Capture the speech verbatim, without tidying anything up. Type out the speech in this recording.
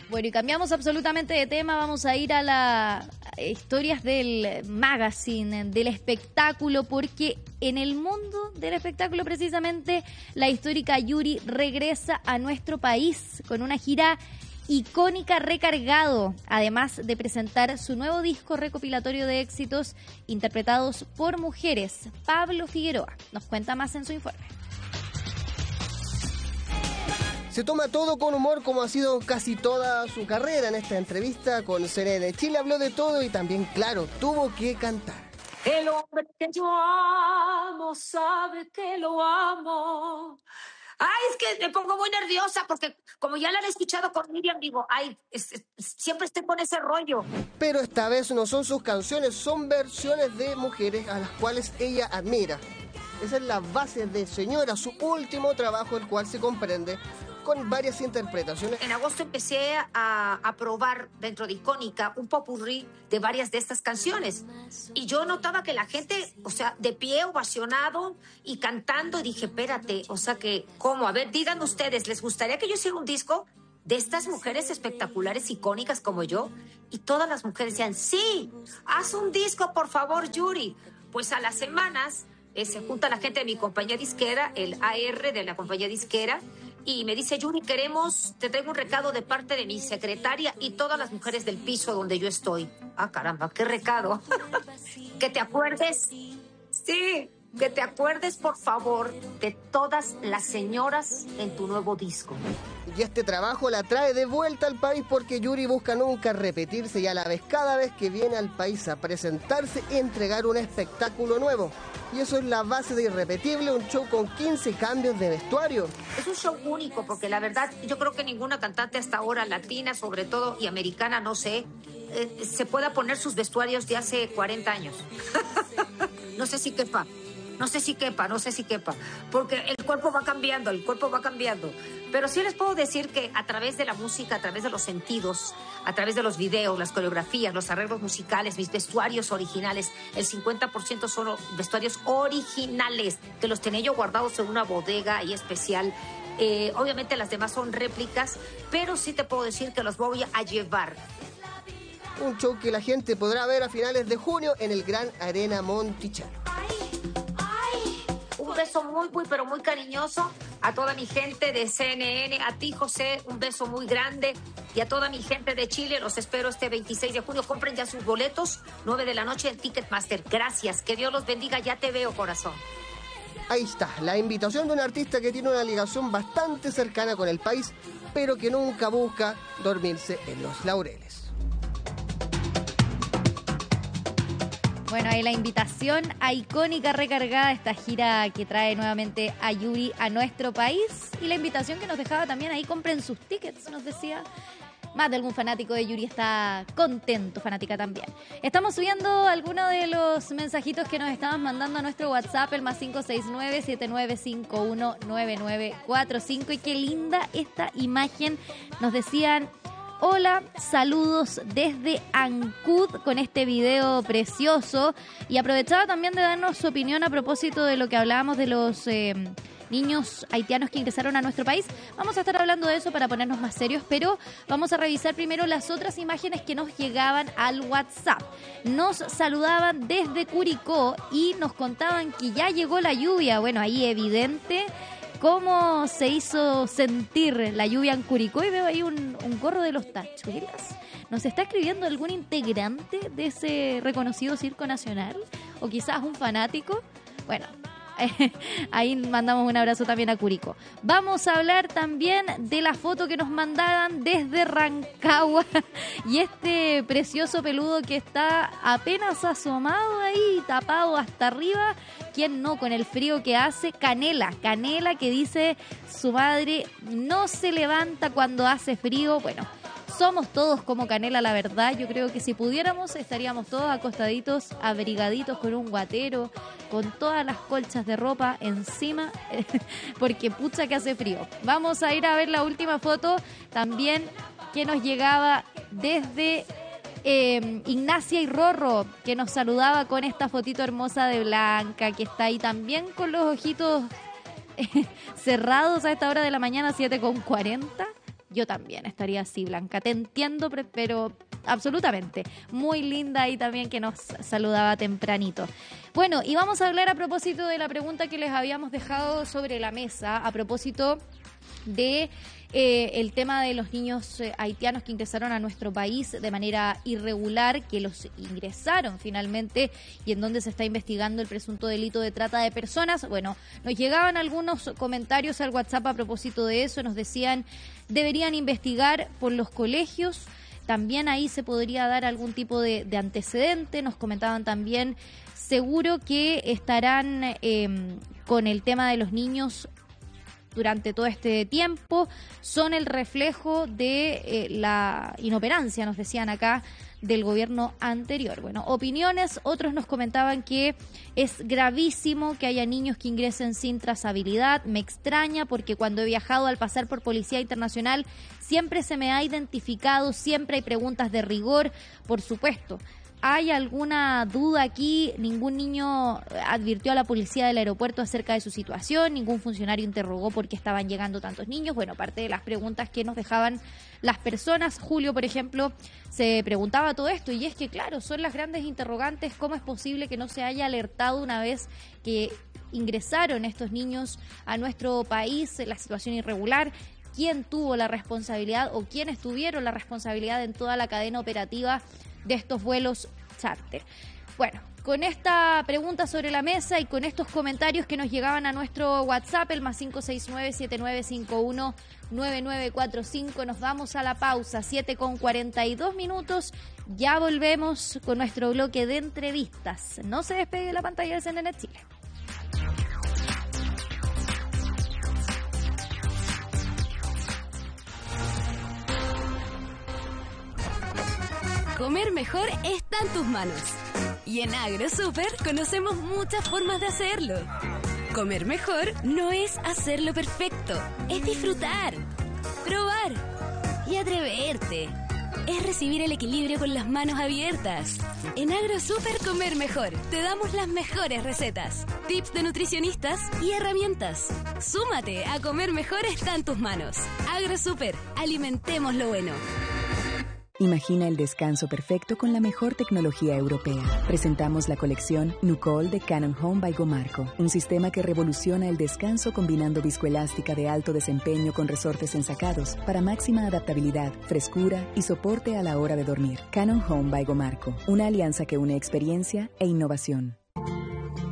Bueno, y cambiamos absolutamente de tema, vamos a ir a las historias del magazine, del espectáculo, porque en el mundo del espectáculo precisamente la histórica Yuri regresa a nuestro país con una gira icónica Recargado, además de presentar su nuevo disco recopilatorio de éxitos interpretados por mujeres. Pablo Figueroa nos cuenta más en su informe. Se toma todo con humor, como ha sido casi toda su carrera. En esta entrevista con C N N Chile habló de todo y también, claro, tuvo que cantar. El hombre que yo amo sabe que lo amo. Ay, es que me pongo muy nerviosa porque como ya la he escuchado con Miriam, digo, ay, es, es, siempre estoy con ese rollo. Pero esta vez no son sus canciones, son versiones de mujeres a las cuales ella admira. Esa es la base de Señora, su último trabajo, el cual se comprende con varias interpretaciones. En agosto empecé a, a probar dentro de Icónica un popurrí de varias de estas canciones. Y yo notaba que la gente, o sea, de pie, ovacionado y cantando, y dije, espérate, o sea que, ¿cómo? A ver, digan ustedes, ¿les gustaría que yo hiciera un disco de estas mujeres espectaculares, icónicas como yo? Y todas las mujeres decían, sí, haz un disco, por favor, Yuri. Pues a las semanas eh, se junta la gente de mi compañía disquera, el A R de la compañía disquera, y me dice, Yuri, queremos, te traigo un recado de parte de mi secretaria y todas las mujeres del piso donde yo estoy. Ah, caramba, qué recado. Que te acuerdes, sí, que te acuerdes, por favor, de todas las señoras en tu nuevo disco. Y este trabajo la trae de vuelta al país porque Yuri busca nunca repetirse y a la vez, cada vez que viene al país a presentarse, entregar un espectáculo nuevo. Y eso es la base de Irrepetible, un show con quince cambios de vestuario. Es un show único porque la verdad yo creo que ninguna cantante hasta ahora, latina sobre todo y americana, no sé, eh, se pueda poner sus vestuarios de hace cuarenta años. No sé si quepa, no sé si quepa, no sé si quepa, porque el cuerpo va cambiando, el cuerpo va cambiando. Pero sí les puedo decir que a través de la música, a través de los sentidos, a través de los videos, las coreografías, los arreglos musicales, mis vestuarios originales, el cincuenta por ciento son vestuarios originales, que los tenía yo guardados en una bodega ahí especial. Eh, obviamente las demás son réplicas, pero sí te puedo decir que los voy a llevar. Un show que la gente podrá ver a finales de junio en el Gran Arena Monticello. Un beso muy, muy, pero muy cariñoso a toda mi gente de C N N, a ti, José, un beso muy grande, y a toda mi gente de Chile. Los espero este veintiséis de junio. Compren ya sus boletos, nueve de la noche en Ticketmaster. Gracias, que Dios los bendiga. Ya te veo, corazón. Ahí está, la invitación de un artista que tiene una ligación bastante cercana con el país, pero que nunca busca dormirse en los laureles. Bueno, ahí la invitación a Icónica Recargada, esta gira que trae nuevamente a Yuri a nuestro país. Y la invitación que nos dejaba también ahí, compren sus tickets, nos decía. Más de algún fanático de Yuri está contento, fanática también. Estamos subiendo algunos de los mensajitos que nos estaban mandando a nuestro WhatsApp, el más cinco seis nueve, siete nueve cinco uno, nueve nueve cuatro cinco. Y qué linda esta imagen. Nos decían... Hola, saludos desde Ancud con este video precioso, y aprovechaba también de darnos su opinión a propósito de lo que hablábamos de los eh, niños haitianos que ingresaron a nuestro país. Vamos a estar hablando de eso para ponernos más serios, pero vamos a revisar primero las otras imágenes que nos llegaban al WhatsApp. Nos saludaban desde Curicó y nos contaban que ya llegó la lluvia. Bueno, ahí evidente cómo se hizo sentir la lluvia en Curicó, y veo ahí un, un gorro de los Tachuelas. ¿Nos está escribiendo algún integrante de ese reconocido circo nacional? ¿O quizás un fanático? Bueno, eh, ahí mandamos un abrazo también a Curicó. Vamos a hablar también de la foto que nos mandaban desde Rancagua y este precioso peludo que está apenas asomado ahí, tapado hasta arriba. ¿Quién no con el frío que hace? Canela, Canela, que dice su madre, no se levanta cuando hace frío. Bueno, somos todos como Canela, la verdad. Yo creo que si pudiéramos estaríamos todos acostaditos, abrigaditos con un guatero, con todas las colchas de ropa encima, porque pucha que hace frío. Vamos a ir a ver la última foto también que nos llegaba desde... Eh, Ignacia y Rorro, que nos saludaba con esta fotito hermosa de Blanca, que está ahí también con los ojitos eh, cerrados a esta hora de la mañana, siete con cuarenta. Yo también estaría así, Blanca. Te entiendo, pero absolutamente. Muy linda y también que nos saludaba tempranito. Bueno, y vamos a hablar a propósito de la pregunta que les habíamos dejado sobre la mesa, a propósito de eh, el tema de los niños eh, haitianos que ingresaron a nuestro país de manera irregular, que los ingresaron finalmente y en donde se está investigando el presunto delito de trata de personas. Bueno, nos llegaban algunos comentarios al WhatsApp a propósito de eso, nos decían deberían investigar por los colegios, también ahí se podría dar algún tipo de, de antecedente. Nos comentaban también, seguro que estarán eh, con el tema de los niños durante todo este tiempo, son el reflejo de eh, la inoperancia, nos decían acá, del gobierno anterior. Bueno, opiniones, otros nos comentaban que es gravísimo que haya niños que ingresen sin trazabilidad. Me extraña porque cuando he viajado al pasar por Policía Internacional siempre se me ha identificado, siempre hay preguntas de rigor, por supuesto. ¿Hay alguna duda aquí? Ningún niño advirtió a la policía del aeropuerto acerca de su situación, ningún funcionario interrogó por qué estaban llegando tantos niños. Bueno, parte de las preguntas que nos dejaban las personas. Julio, por ejemplo, se preguntaba todo esto y es que, claro, son las grandes interrogantes. ¿Cómo es posible que no se haya alertado una vez que ingresaron estos niños a nuestro país, la situación irregular? ¿Quién tuvo la responsabilidad o quiénes tuvieron la responsabilidad en toda la cadena operativa de estos vuelos charter? Bueno, con esta pregunta sobre la mesa y con estos comentarios que nos llegaban a nuestro WhatsApp, el más cinco seis nueve, siete nueve cinco uno, nueve nueve cuatro cinco, nos vamos a la pausa, siete con cuarenta y dos minutos. Ya volvemos con nuestro bloque de entrevistas. No se despegue de la pantalla de C N N Chile. Comer mejor está en tus manos. Y en AgroSuper conocemos muchas formas de hacerlo. Comer mejor no es hacerlo perfecto, es disfrutar, probar y atreverte. Es recibir el equilibrio con las manos abiertas. En AgroSuper Comer Mejor te damos las mejores recetas, tips de nutricionistas y herramientas. Súmate a Comer Mejor está en tus manos. AgroSuper, alimentemos lo bueno. Imagina el descanso perfecto con la mejor tecnología europea. Presentamos la colección Nucol de Cannon Home by Gomarco, un sistema que revoluciona el descanso combinando viscoelástica de alto desempeño con resortes ensacados para máxima adaptabilidad, frescura y soporte a la hora de dormir. Cannon Home by Gomarco, una alianza que une experiencia e innovación.